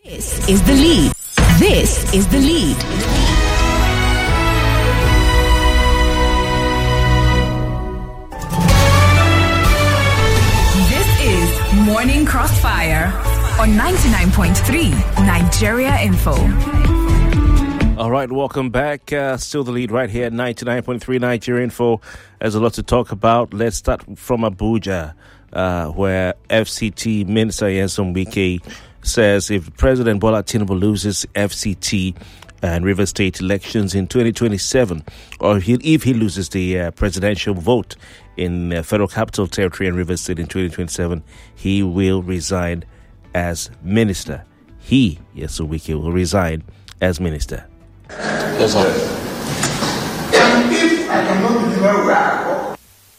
This is the lead. This is the lead. This is Morning Crossfire on 99.3 Nigeria Info. All right, welcome back. Still the lead right here at 99.3 Nigeria Info. There's a lot to talk about. Let's start from Abuja, where FCT Minister Nyesom Wike says if President Bola Tinubu loses FCT and Rivers State elections in 2027, or if he loses the presidential vote in Federal Capital Territory and Rivers State in 2027, he will resign as minister. Nyesom Wike, will resign as minister. Yes, sir. And if I cannot deliver where I go,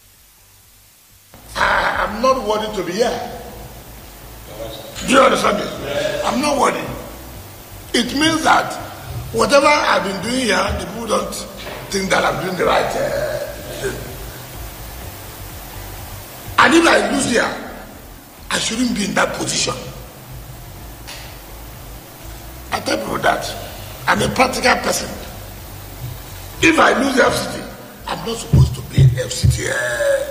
I am not worthy to be here. Do you understand me? Yes. I'm not worthy. It means that whatever I've been doing here, the people don't think that I'm doing the right thing. And if I lose here, I shouldn't be in that position. I tell people that I'm a practical person. If I lose the FCT, I'm not supposed to be in FCT.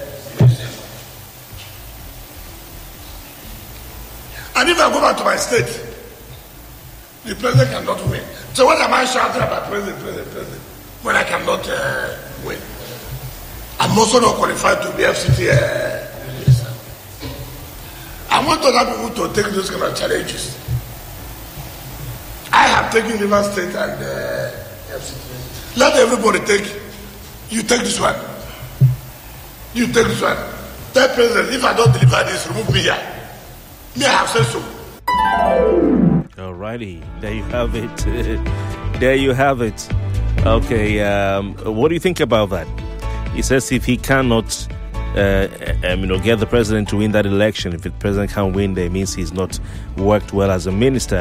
And if I go back to my state, the president cannot win. So what am I shouting about president, when I cannot win? I'm also not qualified to be FCT. I want other people to take those kind of challenges. I have taken Rivers State and FCT. Let everybody take. You take this one. You take this one. Tell president, if I don't deliver this, remove me here. Me, I have said so. Alrighty, there you have it. There you have it. Okay, what do you think about that? He says if he cannot, get the president to win that election, if the president can't win, that means he's not worked well as a minister.